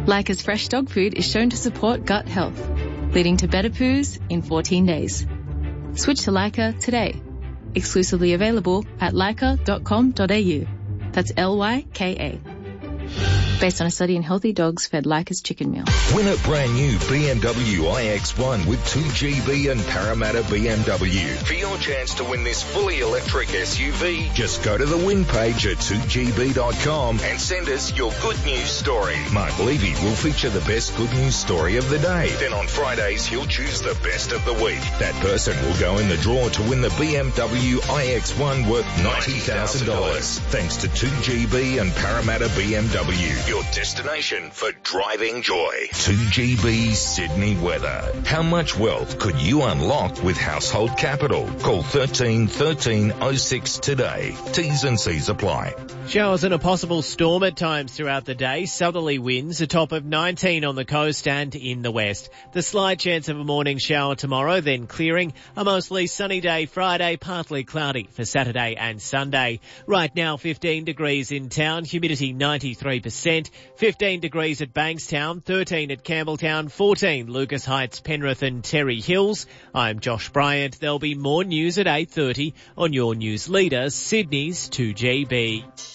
Leica's fresh dog food is shown to support gut health, leading to better poos in 14 days. Switch to Leica today. Exclusively available at leica.com.au. That's Lyka. Based on a study in healthy dogs fed Leica's chicken meal. Win a brand new BMW iX1 with 2GB and Parramatta BMW. For your chance to win this fully electric SUV, just go to the win page at 2gb.com and send us your good news story. Mark Levy will feature the best good news story of the day. Then on Fridays, he'll choose the best of the week. That person will go in the draw to win the BMW iX1 worth $90,000. Thanks to 2GB and Parramatta BMW. Your destination for driving joy. 2GB Sydney weather. How much wealth could you unlock with Household Capital? Call 13 13 06 today. T's and C's apply. Showers and a possible storm at times throughout the day. Southerly winds, a top of 19 on the coast and in the west. The slight chance of a morning shower tomorrow, then clearing. A mostly sunny day Friday, partly cloudy for Saturday and Sunday. Right now 15 degrees in town, humidity 93%. 15 degrees at Bankstown, 13 at Campbelltown, 14 Lucas Heights, Penrith and Terry Hills. I'm Josh Bryant. There'll be more news at 8:30 on your news leader, Sydney's 2GB.